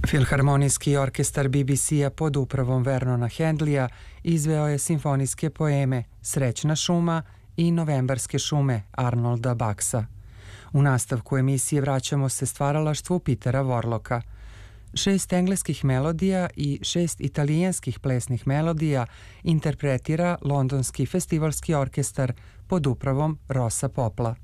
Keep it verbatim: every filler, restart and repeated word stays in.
Filharmonijski orkestar B B C-a pod upravom Vernona Handlija izveo je simfonijske poeme Srećna šuma i Novembarske šume Arnolda Baksa. U nastavku emisije vraćamo se stvaralaštvu Petera Vorloka. Šest engleskih melodija i šest italijanskih plesnih melodija interpretira Londonski festivalski orkestar pod upravom Rossa Popla.